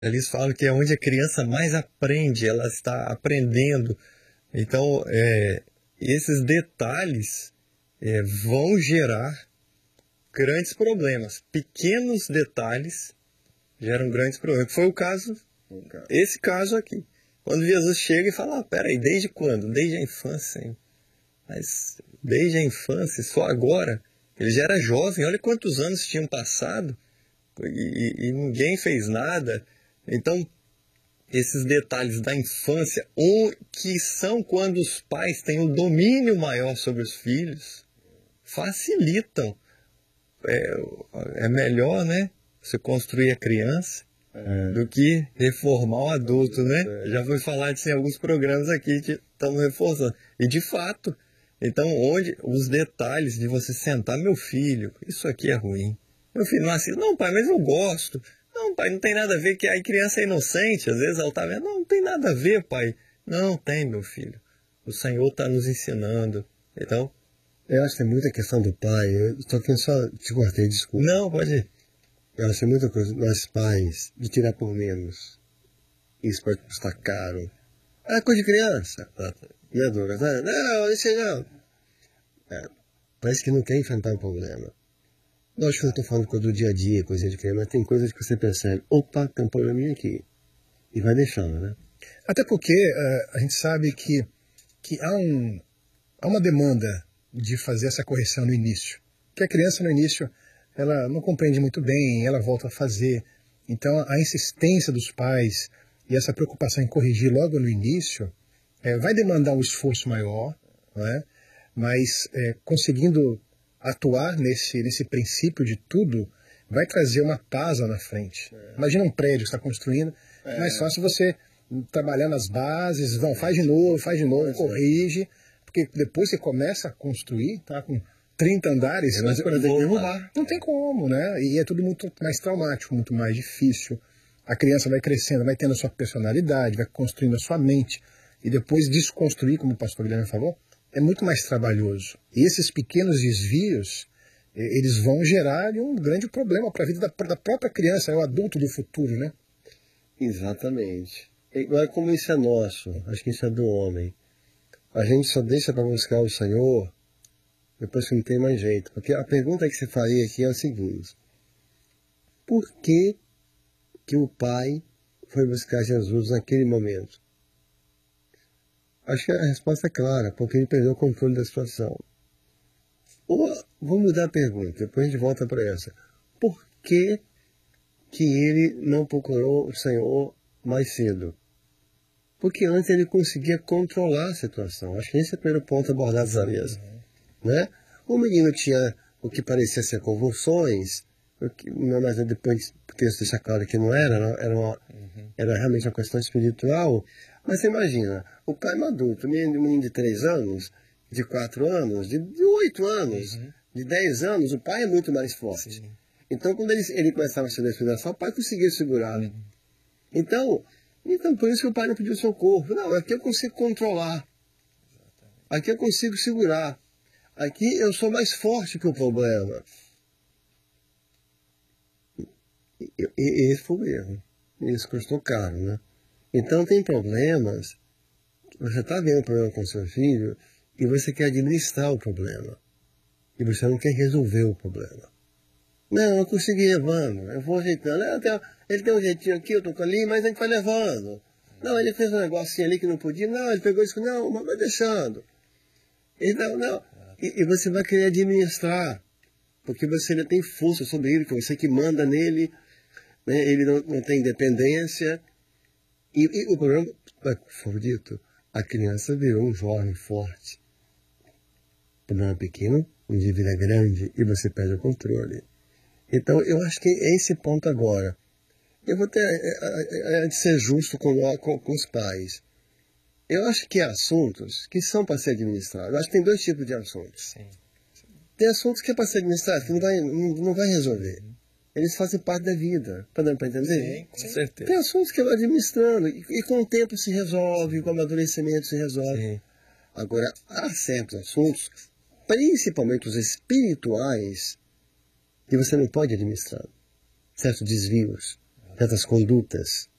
Eles falam que é onde a criança mais aprende, ela está aprendendo. Então, esses detalhes vão gerar grandes problemas. Pequenos detalhes geram grandes problemas. Foi o caso, esse caso aqui. Quando Jesus chega e fala, peraí, desde quando? Desde a infância, hein? Mas desde a infância, só agora? Ele já era jovem, olha quantos anos tinham passado e ninguém fez nada. Então, esses detalhes da infância, que são quando os pais têm um domínio maior sobre os filhos, facilitam. É melhor, né? Você construir a criança do que reformar o adulto, né? Já foi falar disso em alguns programas aqui que estamos reforçando. E de fato, então, onde os detalhes de você sentar, meu filho, isso aqui é ruim. Meu filho não assiste, não pai, mas eu gosto. Não pai, não tem nada a ver, que a criança é inocente, às vezes ela tá vendo, não tem nada a ver pai. Não tem, meu filho. O Senhor está nos ensinando. Então, eu acho que tem muita questão do pai. Eu estou aqui só te cortei, desculpa. Não, pode ir. Eu acho que muita coisa, nós pais, de tirar por menos. Isso pode custar caro. É coisa de criança. Né, Douglas? Não, isso aí não. Parece que não quer enfrentar um problema. Lógico que eu estou falando coisa do dia a dia, coisa de criança, mas tem coisas que você percebe. Opa, tem um probleminha aqui. E vai deixando, né? Até porque a gente sabe que há uma demanda de fazer essa correção no início. Que a criança no início, ela não compreende muito bem, ela volta a fazer. Então a insistência dos pais e essa preocupação em corrigir logo no início vai demandar um esforço maior, não é? Mas conseguindo atuar nesse princípio de tudo, vai trazer uma paz lá na frente. Imagina um prédio que está construindo, é mais fácil você trabalhar nas bases, faz de novo, corrige, porque depois você começa a construir, tá com 30 andares, mas não tem como, né? E é tudo muito mais traumático, muito mais difícil. A criança vai crescendo, vai tendo a sua personalidade, vai construindo a sua mente, e depois desconstruir, como o pastor Guilherme falou, é muito mais trabalhoso. E esses pequenos desvios, eles vão gerar um grande problema para a vida da própria criança, é o adulto do futuro, né? Exatamente. Agora, como isso é nosso, acho que isso é do homem. A gente só deixa para buscar o Senhor depois que não tem mais jeito. Porque a pergunta que você faria aqui é o seguinte: por que o pai foi buscar Jesus naquele momento? Acho que a resposta é clara, porque ele perdeu o controle da situação. Ou, vamos mudar a pergunta, depois a gente volta para essa. Por que ele não procurou o Senhor mais cedo? Porque antes ele conseguia controlar a situação. Acho que esse é o primeiro ponto abordado dessa vez. Né? O menino tinha o que parecia ser convulsões, mas depois o texto deixa claro que não era, era realmente uma questão espiritual. Mas você imagina, o pai é um adulto, um menino de 3 anos, de 4 anos, de 8 anos, de 10 anos, o pai é muito mais forte. Sim. Então, quando ele começava a se respiração, o pai conseguia segurar. Então, por isso que o pai não pediu socorro. Não, aqui eu consigo controlar. Aqui eu consigo segurar. Aqui eu sou mais forte que o problema. E esse foi o erro. Isso custou caro, né? Então tem problemas, você está vendo o problema com seu filho e você quer administrar o problema. E você não quer resolver o problema. Não, eu consegui levando, eu vou ajeitando. Ele tem um jeitinho aqui, eu tô ali, mas a gente vai levando. Não, ele fez um negocinho ali que não podia, não, ele pegou isso, não, mas vai deixando. Então, não. E você vai querer administrar, porque você ainda tem força sobre ele, que você que manda nele, né? Ele não tem independência. E o problema, como foi dito, a criança virou um jovem forte. O problema pequeno, um dia vira grande e você perde o controle. Então, eu acho que é esse ponto agora. Eu vou ter de ser justo com os pais. Eu acho que há assuntos que são para ser administrados. Eu acho que tem 2 tipos de assuntos. Sim. Tem assuntos que é para ser administrado, que não vai resolver. Eles fazem parte da vida. Está dando para entender? Sim, com certeza. Tem assuntos que vai administrando. E com o tempo se resolve, com o amadurecimento se resolve. Sim. Agora, há certos assuntos, principalmente os espirituais, que você não pode administrar. Certos desvios. certas condutas.